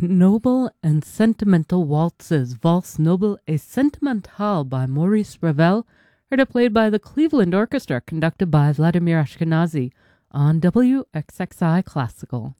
Noble and Sentimental Waltzes, Valse Noble et Sentimentale by Maurice Ravel, heard it played by the Cleveland Orchestra, conducted by Vladimir Ashkenazy on WXXI Classical.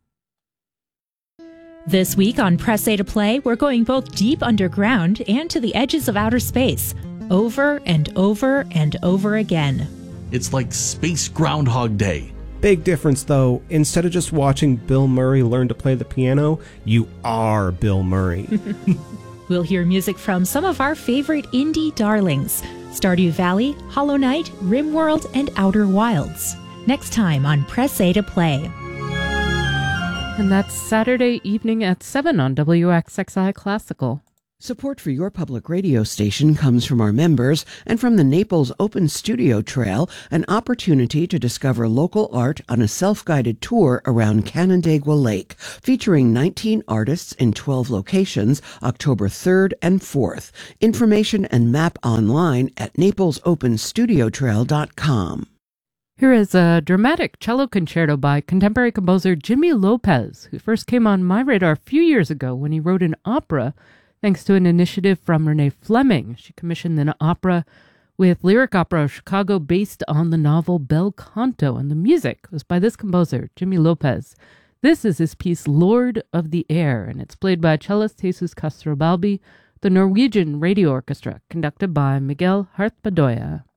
This week on Press A to Play, we're going both deep underground and to the edges of outer space, over and over and over again. It's like Space Groundhog Day. Big difference, though. Instead of just watching Bill Murray learn to play the piano, you are Bill Murray. We'll hear music from some of our favorite indie darlings, Stardew Valley, Hollow Knight, RimWorld, and Outer Wilds. Next time on Press A to Play. And that's Saturday evening at 7 on WXXI Classical. Support for your public radio station comes from our members and from the Naples Open Studio Trail, an opportunity to discover local art on a self-guided tour around Canandaigua Lake, featuring 19 artists in 12 locations, October 3rd and 4th. Information and map online at naplesopenstudiotrail.com. Here is a dramatic cello concerto by contemporary composer Jimmy Lopez, who first came on my radar a few years ago when he wrote an opera thanks to an initiative from Renee Fleming. She commissioned an opera with Lyric Opera of Chicago based on the novel Bel Canto, and the music was by this composer, Jimmy Lopez. This is his piece Lord of the Air, and it's played by cellist Jesus Castrobalbi, the Norwegian Radio Orchestra, conducted by Miguel Hartbadoya.